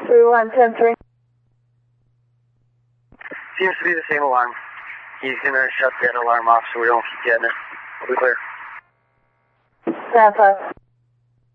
3110-3. Seems to be the same alarm. He's gonna shut that alarm off so we don't keep getting it. We'll be clear. Stand 5.